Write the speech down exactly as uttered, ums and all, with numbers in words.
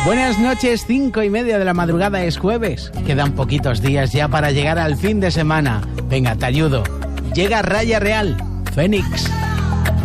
Buenas noches, cinco y media de la madrugada, es jueves. Quedan poquitos días ya para llegar al fin de semana. Venga, te ayudo. Llega Raya Real, Fénix.